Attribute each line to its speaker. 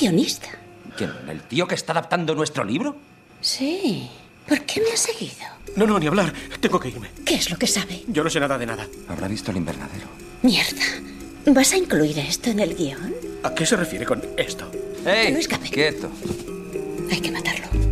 Speaker 1: guionista.
Speaker 2: ¿Quién? ¿El tío que está adaptando nuestro libro?
Speaker 1: Sí. ¿Por qué me ha seguido?
Speaker 3: No, ni hablar. Tengo que irme.
Speaker 1: ¿Qué es lo que sabe?
Speaker 3: Yo no sé nada de nada.
Speaker 2: Habrá visto el invernadero.
Speaker 1: Mierda. ¿Vas a incluir esto en el guión?
Speaker 3: ¿A qué se refiere con esto?
Speaker 2: ¡Ey!
Speaker 1: Que no escape.
Speaker 2: ¡Quieto!
Speaker 1: Hay que matarlo.